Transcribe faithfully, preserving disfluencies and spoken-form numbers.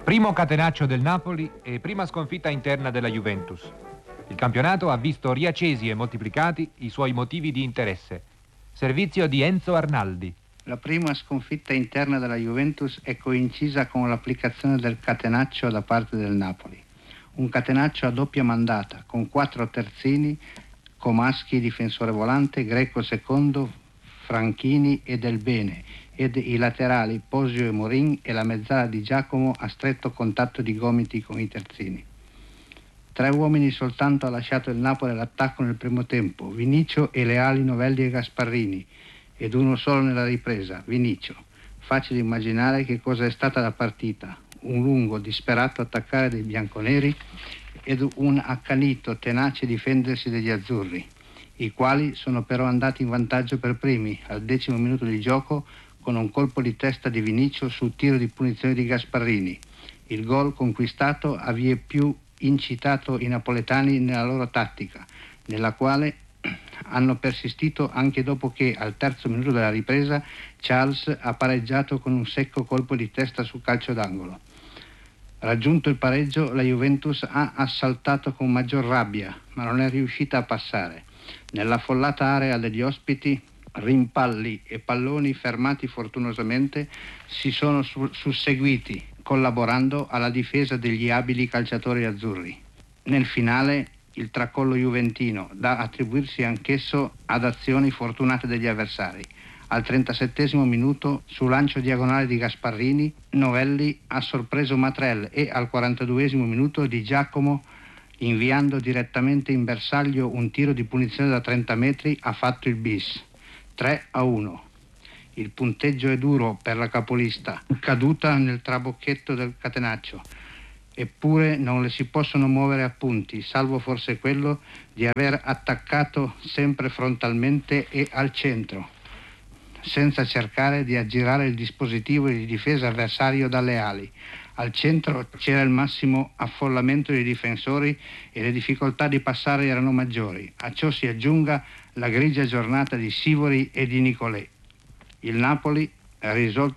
Primo catenaccio del Napoli e prima sconfitta interna della Juventus. Il campionato ha visto riaccesi e moltiplicati i suoi motivi di interesse. Servizio di Enzo Arnaldi. La prima sconfitta interna della Juventus è coincisa con l'applicazione del catenaccio da parte del Napoli. Un catenaccio a doppia mandata, con quattro terzini, Comaschi, difensore volante, Greco secondo, Franchini e Del Bene, ed i laterali Posio e Morin e la mezzala di Giacomo a stretto contatto di gomiti con i terzini. Tre uomini soltanto ha lasciato il Napoli all'attacco nel primo tempo, Vinicio e le ali Novelli e Gasparrini, ed uno solo nella ripresa, Vinicio. Facile immaginare che cosa è stata la partita: un lungo, disperato attaccare dei bianconeri ed un accanito, tenace difendersi degli azzurri, i quali sono però andati in vantaggio per primi, al decimo minuto di gioco, con un colpo di testa di Vinicio sul tiro di punizione di Gasparrini. Il gol conquistato ha vie più incitato i napoletani nella loro tattica, nella quale hanno persistito anche dopo che al terzo minuto della ripresa Charles ha pareggiato con un secco colpo di testa su calcio d'angolo. Raggiunto il pareggio, la Juventus ha assaltato con maggior rabbia, ma non è riuscita a passare. Nell'affollata area degli ospiti, rimpalli e palloni fermati fortunosamente si sono su- susseguiti, collaborando alla difesa degli abili calciatori azzurri. Nel finale il tracollo juventino, da attribuirsi anch'esso ad azioni fortunate degli avversari. Al trentasettesimo minuto, su lancio diagonale di Gasparrini, Novelli ha sorpreso Matrel e al quarantaduesimo minuto Di Giacomo, inviando direttamente in bersaglio un tiro di punizione da trenta metri, ha fatto il bis. tre a uno. Il punteggio è duro per la capolista, caduta nel trabocchetto del catenaccio. Eppure non le si possono muovere a punti, salvo forse quello di aver attaccato sempre frontalmente e al centro, senza cercare di aggirare il dispositivo di difesa avversario dalle ali. Al centro c'era il massimo affollamento dei difensori e le difficoltà di passare erano maggiori. A ciò si aggiunga la grigia giornata di Sivori e di Nicolè. Il Napoli ha risolto